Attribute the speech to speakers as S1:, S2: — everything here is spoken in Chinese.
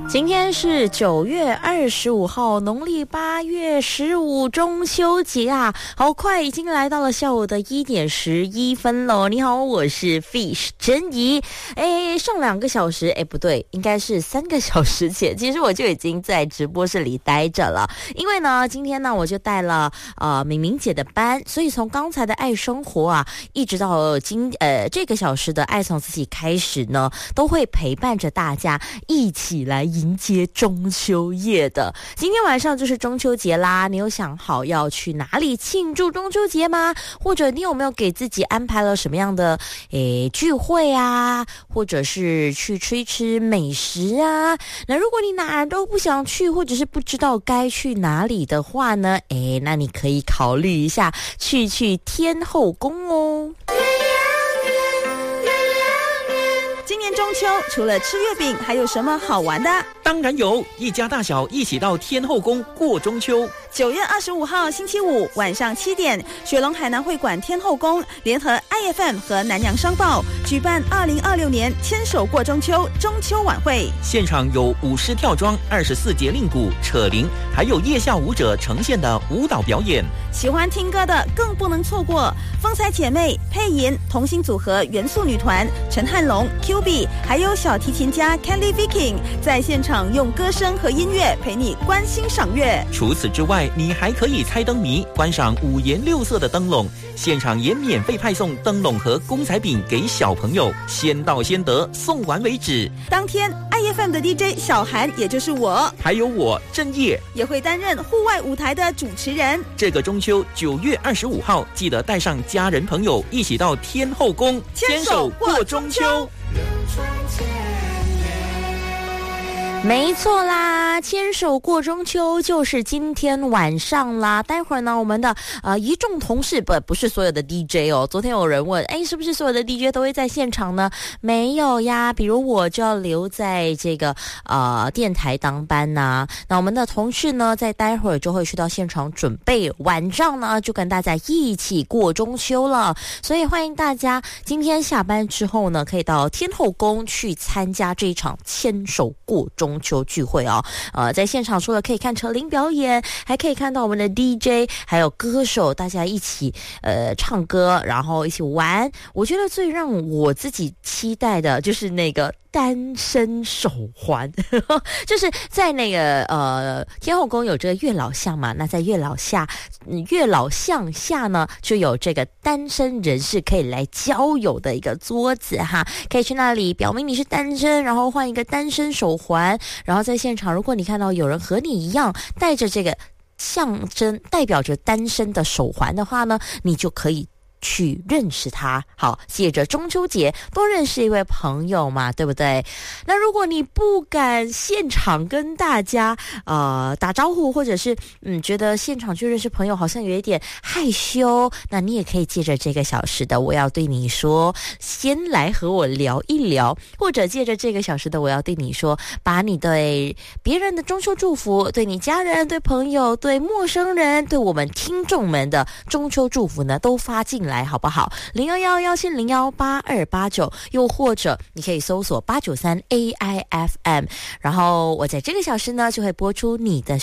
S1: 今天是9月25号，农历8月15，中秋节啊，好快，已经来到了下午的1点11分了。你好，我是 Fish 珍怡。上2个小时，不对，应该是3个小时前，其实我就已经在直播室里待着了。因为呢，今天呢，我就带了敏敏姐的班，所以从刚才的爱生活啊，一直到这个小时的爱从自己开始呢，都会陪伴着大家一起来迎接中秋夜的。今天晚上就是中秋节啦，你有想好要去哪里庆祝中秋节吗？或者你有没有给自己安排了什么样的聚会啊，或者是去吃一吃美食啊？那如果你哪儿都不想去，或者是不知道该去哪里的话呢，那你可以考虑一下去天后宫哦。
S2: 今年中秋除了吃月饼，还有什么好玩的？
S3: 当然有，一家大小一起到天后宫过中秋。
S2: 9月25号星期五晚上7点，雪隆海南会馆天后宫联合 IFM 和南洋商报举办2026年牵手过中秋中秋晚会。
S3: 现场有舞狮跳桩、24节令鼓、扯铃，还有夜下舞者呈现的舞蹈表演。
S2: 喜欢听歌的更不能错过，风采姐妹、配音同心组合元素女团陈汉龙、QB， 还有小提琴家 Candy Viking 在现场用歌声和音乐陪你观星赏月。
S3: 除此之外，你还可以猜灯谜，观赏5颜6色的灯笼，现场也免费派送灯笼和公仔饼给小朋友，先到先得，送完为止。
S2: 当天 IFM 的 DJ 小韩，也就是我，
S3: 还有我郑业，
S2: 也会担任户外舞台的主持人。
S3: 这个中秋9月25号，记得带上家人朋友一起到天后宫
S2: 牵手过中秋。
S1: 没错啦，牵手过中秋就是今天晚上啦。待会儿呢，我们的一众同事不是所有的 DJ 哦。昨天有人问，是不是所有的 DJ 都会在现场呢？没有呀，比如我就要留在这个电台当班呐。那我们的同事呢，在待会儿就会去到现场准备，晚上呢就跟大家一起过中秋了。所以欢迎大家今天下班之后呢，可以到天后宫去参加这一场牵手过中秋聚会哦。在现场除了可以看扯铃表演，还可以看到我们的 DJ 还有歌手，大家一起唱歌，然后一起玩。我觉得最让我自己期待的就是那个单身手环就是在那个天后宫有这个月老像嘛，那在月老像下呢，就有这个单身人士可以来交友的一个桌子哈，可以去那里表明你是单身，然后换一个单身手环，然后在现场如果你看到有人和你一样带着这个象征代表着单身的手环的话呢，你就可以去认识他。好，借着中秋节多认识一位朋友嘛，对不对？那如果你不敢现场跟大家打招呼，或者是觉得现场去认识朋友好像有一点害羞，那你也可以借着这个小时的我要对你说，先来和我聊一聊，或者借着这个小时的我要对你说，把你对别人的中秋祝福，对你家人、对朋友、对陌生人、对我们听众们的中秋祝福呢，都发进来好不好？011-170-8289，又或者你可以搜索893 AIFM， 然后我在这个小时呢就会播出你的